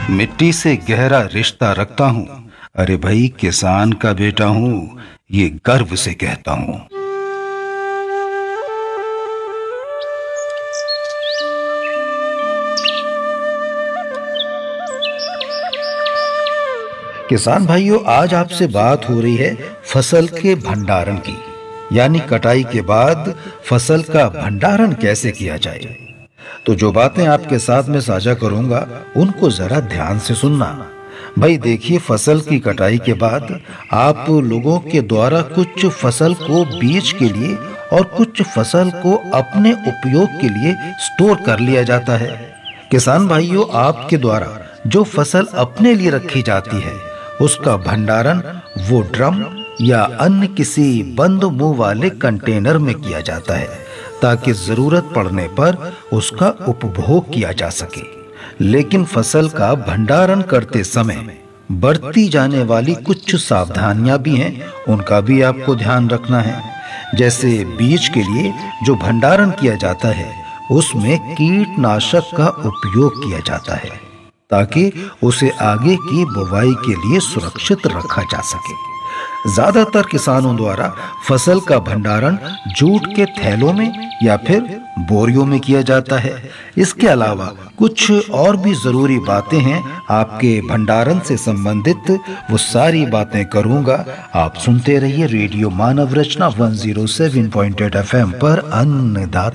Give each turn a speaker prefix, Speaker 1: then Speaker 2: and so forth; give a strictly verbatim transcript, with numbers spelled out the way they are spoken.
Speaker 1: मिट्टी से गहरा रिश्ता रखता हूँ। अरे भाई किसान का बेटा हूँ, ये गर्व से कहता हूँ। किसान भाइयों, आज आपसे बात हो रही है फसल के भंडारण की, यानी कटाई के बाद फसल का भंडारण कैसे किया जाए। तो जो बातें आपके साथ में साझा करूंगा उनको जरा ध्यान से सुनना। भाई देखिए, फसल की कटाई के बाद आप लोगों के द्वारा कुछ फसल को बीज के लिए और कुछ फसल को अपने उपयोग के लिए स्टोर कर लिया जाता है। किसान भाइयों, आपके द्वारा जो फसल अपने लिए रखी जाती है उसका भंडारण वो ड्रम या अन्य किसी बंद मुंह वाले कंटेनर में किया जाता है, ताकि जरूरत पड़ने पर उसका उपभोग किया जा सके। लेकिन फसल का भंडारण करते समय बरती जाने वाली कुछ सावधानियां भी हैं, उनका भी आपको ध्यान रखना है। जैसे बीज के लिए जो भंडारण किया जाता है उसमें कीटनाशक का उपयोग किया जाता है, ताकि उसे आगे की बुवाई के लिए सुरक्षित रखा जा सके। ज्यादातर किसानों द्वारा फसल का भंडारण जूट के थैलों में या फिर बोरियों में किया जाता है। इसके अलावा कुछ और भी जरूरी बातें हैं आपके भंडारण से संबंधित, वो सारी बातें करूंगा। आप सुनते रहिए रेडियो मानव रचना एक सौ सात पॉइंट आठ एफ एम पर अन्नदाता।